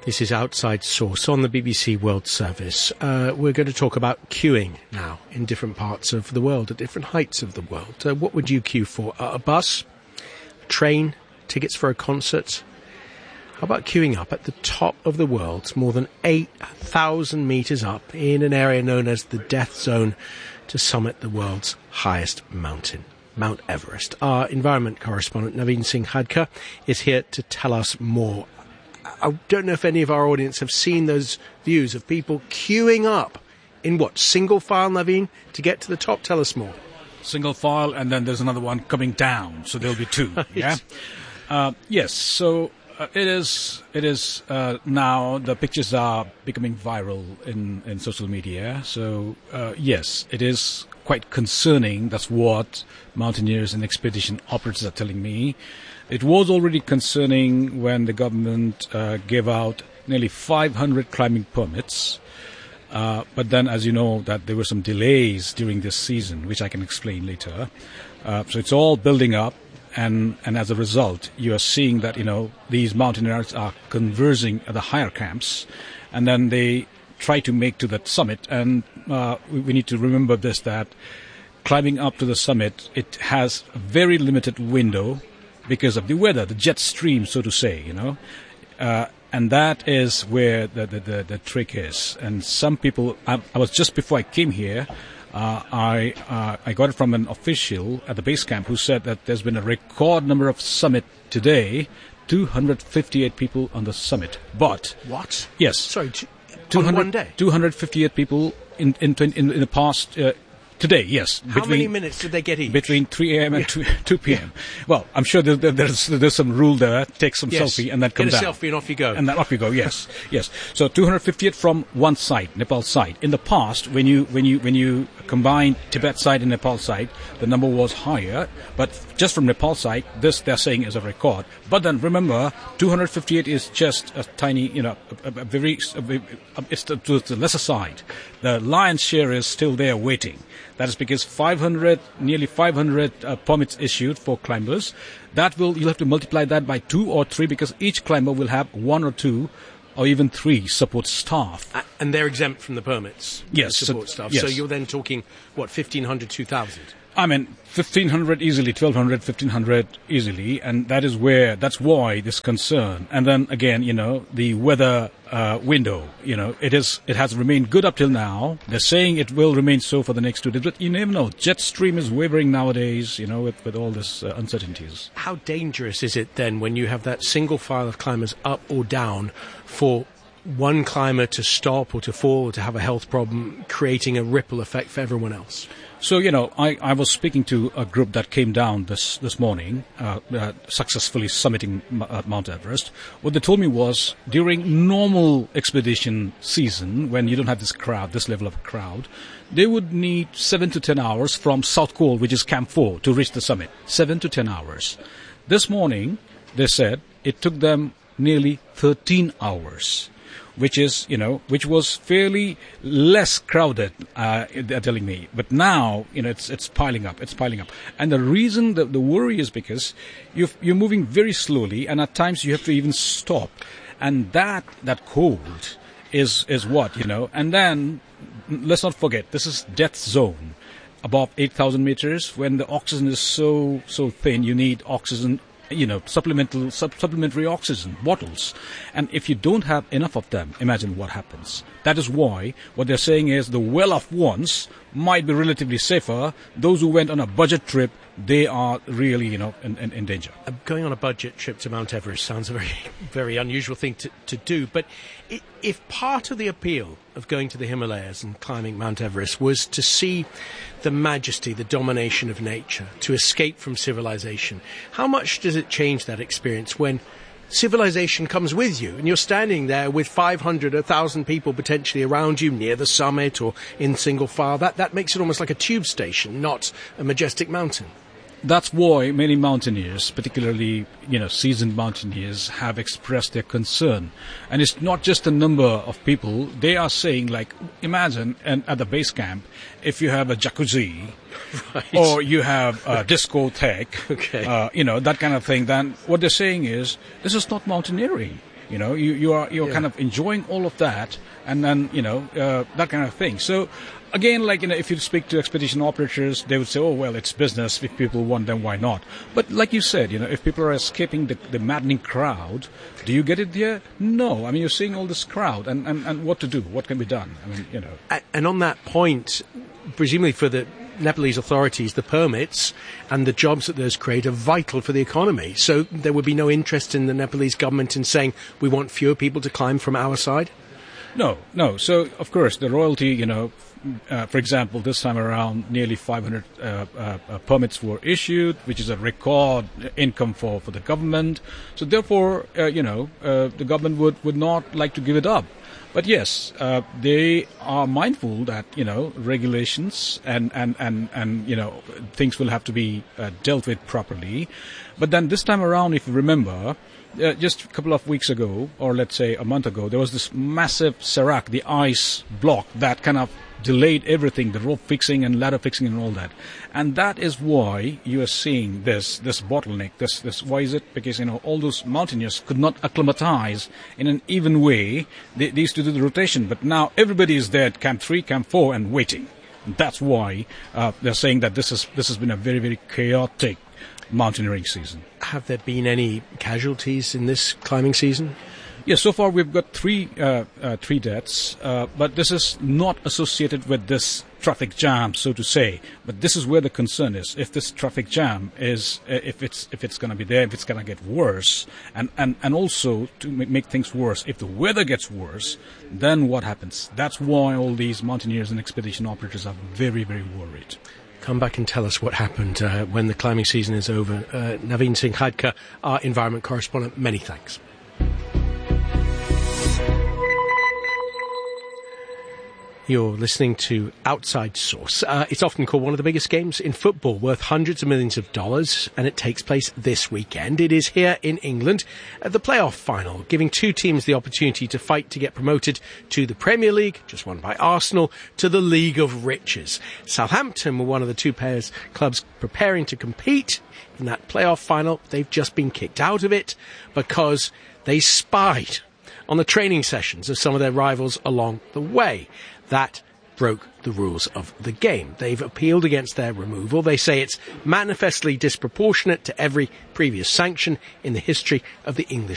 This is Outside Source on the BBC World Service. We're going to talk about queuing now in different parts of the world, at different heights of the world. What would you queue for? A bus? A train? Tickets for a concert? How about queuing up at the top of the world, more than 8,000 metres up in an area known as the Death Zone, to summit the world's highest mountain, Mount Everest? Our environment correspondent, Naveen Singh Hadkar, is here to tell us more. I don't know if any of our audience have seen those views of people queuing up in single file, Naveen, to get to the top. Tell us more. Single file, and then there's another one coming down, so there'll be two. Yeah. Yes. So it is now. The pictures are becoming viral in social media. So yes, it is quite concerning. That's what mountaineers and expedition operators are telling me. It was already concerning when the government gave out nearly 500 climbing permits. But then, as you know, that there were some delays during this season, which I can explain later. So it's all building up. And as a result, you are seeing that, these mountaineers are converging at the higher camps. And then they try to make to that summit. And we need to remember this, that climbing up to the summit, it has a very limited window because of the weather, the jet stream, so to say, and that is where the trick is. And some people, I was just before I came here, I got it from an official at the base camp who said that there's been a record number of summit today, 258 people on the summit. But what? Yes, sorry, on one day, 258 people in the past. Today, yes. How many minutes did they get each? Between 3 a.m. and 2 p.m. Yeah. Well, I'm sure there's some rule there. Take some selfie and then come down. Get a selfie and off you go. And then off you go, yes. Yes. So 258 from one side, Nepal side. In the past, when you combine Tibet side and Nepal side, the number was higher. But just from Nepal side, this they're saying is a record. But then remember, 258 is just a tiny, it's to the lesser side. The lion's share is still there waiting. That is because nearly 500 permits issued for climbers. You'll have to multiply that by 2 or 3 because each climber will have 1 or 2 or even 3 support staff. And they're exempt from the permits? Yes. Support staff. Yes. So you're then talking, 1,500, 2,000? 1,500 easily, 1,200, 1,500 easily, and that's why this concern. And then again, the weather window, it has remained good up till now. They're saying it will remain so for the next 2 days, but you never know. Jet stream is wavering nowadays, with all this uncertainties. How dangerous is it then when you have that single file of climbers up or down for one climber to stop or to fall or to have a health problem, creating a ripple effect for everyone else? So, I was speaking to a group that came down this morning, successfully summiting Mount Everest. What they told me was, during normal expedition season, when you don't have this level of crowd, they would need 7 to 10 hours from South Col, which is Camp 4, to reach the summit. 7 to 10 hours. This morning, they said, it took them nearly 13 hours. Which was fairly less crowded, they're telling me. But now, it's piling up. It's piling up. And the reason, the worry is because you're moving very slowly, and at times you have to even stop. And that cold is what, And then, let's not forget, this is death zone. Above 8,000 meters, when the oxygen is so thin, you need oxygen, supplementary oxygen bottles. And if you don't have enough of them, imagine what happens. That is why what they're saying is the well-off ones might be relatively safer. Those who went on a budget trip, they are really, in danger. Going on a budget trip to Mount Everest sounds a very, very unusual thing to do. But if part of the appeal of going to the Himalayas and climbing Mount Everest was to see the majesty, the domination of nature, to escape from civilization, how much does it change that experience when civilization comes with you and you're standing there with 500, 1,000 people potentially around you near the summit or in single file? That makes it almost like a tube station, not a majestic mountain. That's why many mountaineers, particularly, seasoned mountaineers, have expressed their concern. And it's not just the number of people. They are saying, imagine at the base camp, if you have a jacuzzi, right, or you have a discotheque, okay, that kind of thing, then what they're saying is, this is not mountaineering. You're kind of enjoying all of that, and then that kind of thing. So again, if you speak to expedition operators, they would say, oh well, it's business. If people want them, why not? But like you said, if people are escaping the maddening crowd, do you get it there? No. I mean, you're seeing all this crowd, and what to do? What can be done? I mean, And on that point, presumably for the Nepalese authorities, the permits and the jobs that those create are vital for the economy. So there would be no interest in the Nepalese government in saying we want fewer people to climb from our side? No. So, of course, the royalty, for example, this time around, nearly 500 permits were issued, which is a record income for the government. So, therefore, the government would not like to give it up. But yes, they are mindful that, regulations and things will have to be dealt with properly. But then this time around, if you remember, just a couple of weeks ago, or let's say a month ago, there was this massive Sarak, the ice block, that kind of delayed everything, the rope fixing and ladder fixing and all that. And that is why you are seeing this bottleneck. This why is it? Because, all those mountaineers could not acclimatize in an even way. They used to do the rotation, but now everybody is there at Camp 3, Camp 4 and waiting. And that's why they're saying that this has been a very, very chaotic mountaineering season. Have there been any casualties in this climbing season? Yes, so far we've got three deaths, but this is not associated with this traffic jam, so to say. But this is where the concern is. If this traffic jam is, if it's going to be there, if it's going to get worse, and also to make things worse, if the weather gets worse, then what happens? That's why all these mountaineers and expedition operators are very, very worried. Come back and tell us what happened when the climbing season is over. Naveen Singh Khadka, our environment correspondent, many thanks. You're listening to Outside Source. It's often called one of the biggest games in football, worth hundreds of millions of dollars, and it takes place this weekend. It is here in England, at the playoff final, giving two teams the opportunity to fight to get promoted to the Premier League, just won by Arsenal, to the League of Riches. Southampton were one of the two clubs preparing to compete in that playoff final. They've just been kicked out of it because they spied on the training sessions of some of their rivals along the way. That broke the rules of the game. They've appealed against their removal. They say it's manifestly disproportionate to every previous sanction in the history of the English